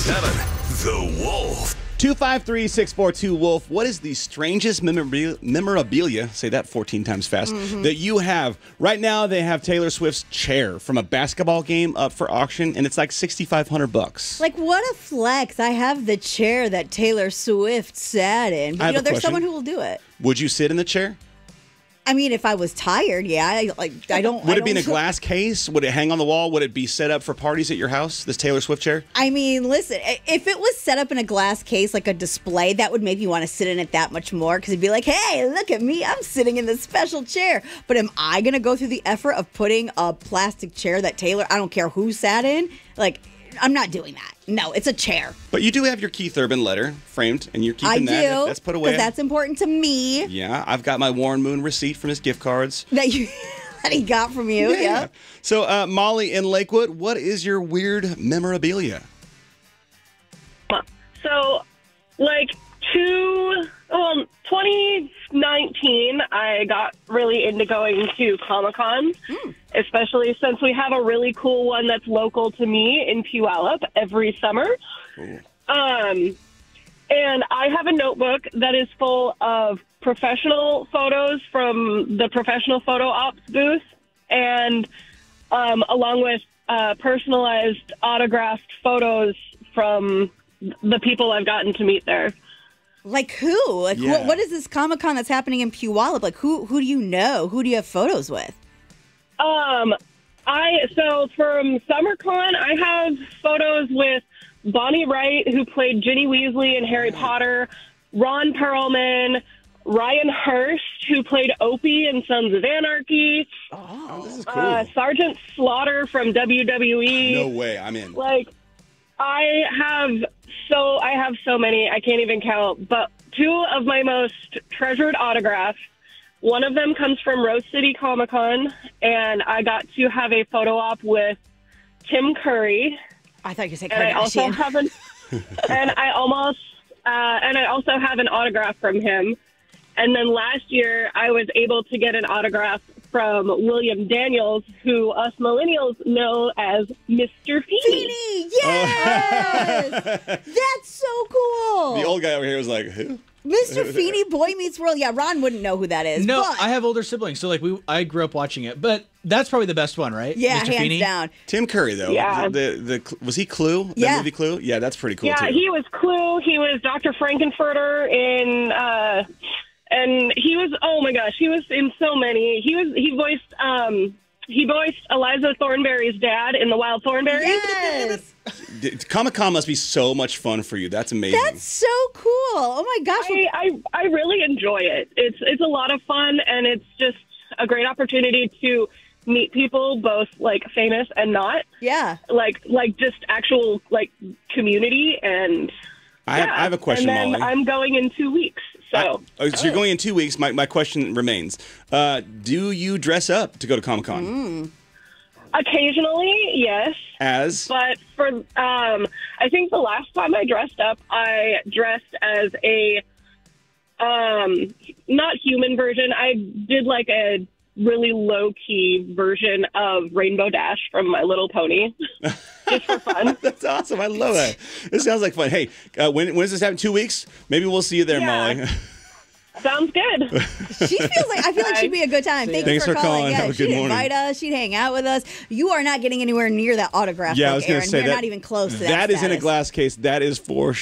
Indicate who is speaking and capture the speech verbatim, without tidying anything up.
Speaker 1: Seven, The Wolf.
Speaker 2: two five three, six four two, Wolf. What is the strangest memorabilia, memorabilia say that fourteen times fast, mm-hmm. that you have? Right now, they have Taylor Swift's chair from a basketball game up for auction, and it's like sixty-five hundred bucks.
Speaker 3: Like, what a flex. I have the chair that Taylor Swift sat in. But,
Speaker 2: I
Speaker 3: you know,
Speaker 2: have a
Speaker 3: there's
Speaker 2: question.
Speaker 3: someone who will do it.
Speaker 2: Would you sit in the chair?
Speaker 3: I mean, if I was tired, yeah. I, like, I don't.
Speaker 2: Would
Speaker 3: I
Speaker 2: it be in a
Speaker 3: don't-
Speaker 2: glass case? Would it hang on the wall? Would it be set up for parties at your house, this Taylor Swift chair?
Speaker 3: I mean, listen, i- if it was set up in a glass case, like a display, that would make me want to sit in it that much more because it'd be like, hey, look at me. I'm sitting in this special chair. But am I going to go through the effort of putting a plastic chair that Taylor, I don't care who sat in? Like, I'm not doing that. No, it's a chair.
Speaker 2: But you do have your Keith Urban letter framed, and you're
Speaker 3: I
Speaker 2: keeping that.
Speaker 3: do.
Speaker 2: That's put away.
Speaker 3: Because that's important to me.
Speaker 2: Yeah, I've got my Warren Moon receipt from his gift cards.
Speaker 3: That you that he got from you, yeah.
Speaker 2: So, uh, Molly in Lakewood, what is your weird memorabilia?
Speaker 4: So, like, two, um, twenty nineteen, I got really into going to Comic-Con, mm. especially since we have a really cool one that's local to me in Puyallup every summer. Ooh. Um, and I have a notebook that is full of professional photos from the professional photo ops booth, and um, along with uh, personalized autographed photos from the people I've gotten to meet there.
Speaker 3: Like who? Like
Speaker 2: Yeah.
Speaker 3: what, what is this Comic-Con that's happening in Puyallup? Like who who do you know? Who do you have photos with?
Speaker 4: Um, I so from SummerCon, I have photos with Bonnie Wright, who played Ginny Weasley in Harry Potter, Ron Perlman, Ryan Hurst, who played Opie in Sons of Anarchy.
Speaker 2: Oh, this is cool.
Speaker 4: Uh, Sergeant Slaughter from W W E.
Speaker 2: No way, I'm in.
Speaker 4: Like, I have so I have so many, I can't even count. But two of my most treasured autographs. One of them comes from Rose City Comic Con, and I got to have a photo op with Tim Curry.
Speaker 3: I thought you said
Speaker 4: And I also
Speaker 3: Kardashian.
Speaker 4: have an, and I almost, uh, and I also have an autograph from him. And then last year, I was able to get an autograph from William Daniels, who us millennials know as Mister Feeney.
Speaker 3: Feeney, yes! That's so cool.
Speaker 2: The old guy over here was like, who?
Speaker 3: Mister Feeney, Boy Meets World. Yeah, Ron wouldn't know who that is.
Speaker 5: No,
Speaker 3: but,
Speaker 5: I have older siblings, so like we, I grew up watching it. But that's probably the best one, right?
Speaker 3: yeah,
Speaker 5: Mister
Speaker 3: hands
Speaker 5: Feeney?
Speaker 3: down.
Speaker 2: Tim Curry, though.
Speaker 4: Yeah.
Speaker 2: The, the, the, was he Clue? That
Speaker 3: Yeah.
Speaker 2: movie Clue? Yeah, that's pretty cool,
Speaker 4: Yeah,
Speaker 2: too.
Speaker 4: he was Clue. He was Doctor Frankenfurter in, uh, and he was, oh my gosh, he was in so many. He was, he voiced, um, he voiced Eliza Thornberry's dad in The Wild Thornberrys.
Speaker 3: Yes.
Speaker 2: Comic-Con must be so much fun for you. That's amazing.
Speaker 3: That's so cool. Oh my gosh.
Speaker 4: I, I, I really enjoy it. It's it's a lot of fun, and it's just a great opportunity to meet people, both like famous and not.
Speaker 3: Yeah.
Speaker 4: Like like just actual like community and.
Speaker 2: I, have,
Speaker 4: yeah.
Speaker 2: I have a question,
Speaker 4: and then
Speaker 2: Molly.
Speaker 4: I'm going in two weeks. So.
Speaker 2: I- oh, so you're going in two weeks. My, my question remains. Uh, do you dress up to go to Comic-Con?
Speaker 3: Mm.
Speaker 4: Occasionally, yes.
Speaker 2: As?
Speaker 4: But for, um, I think the last time I dressed up, I dressed as a, um, not human version. I did like a really low-key version of Rainbow Dash from My Little Pony, just for fun.
Speaker 2: That's awesome. I love that. This sounds like fun. Hey, uh, when, when does this happen? Two weeks? Maybe we'll see you there,
Speaker 4: Yeah.
Speaker 2: Molly.
Speaker 4: Sounds good.
Speaker 3: She feels like I feel like she'd be a good time. Thank
Speaker 2: Thanks
Speaker 3: you for,
Speaker 2: for calling.
Speaker 3: calling.
Speaker 2: Have
Speaker 3: Yeah,
Speaker 2: a
Speaker 3: she'd
Speaker 2: good morning.
Speaker 3: invite us. She'd hang out with us. You are not getting anywhere near that autograph
Speaker 2: Yeah, I
Speaker 3: book,
Speaker 2: was going
Speaker 3: Aaron.
Speaker 2: to say
Speaker 3: You're
Speaker 2: that.
Speaker 3: not even close to that.
Speaker 2: That is in a
Speaker 3: status.
Speaker 2: glass case. That is for